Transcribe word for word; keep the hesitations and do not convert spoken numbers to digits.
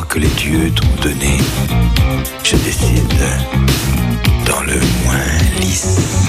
pouvoir que les dieux t'ont donné, je décide dans le moins lisse.